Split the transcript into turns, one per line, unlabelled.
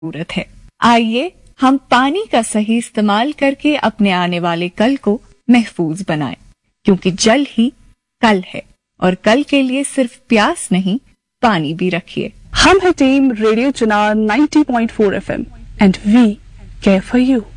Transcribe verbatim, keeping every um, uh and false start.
जरूरत है। आइए हम पानी का सही इस्तेमाल करके अपने आने वाले कल को महफूज बनाएं, क्योंकि जल ही कल है और कल के लिए सिर्फ प्यास नहीं, पानी भी रखिए।
हम है team radio Chunar ninety point four F M and we care for you.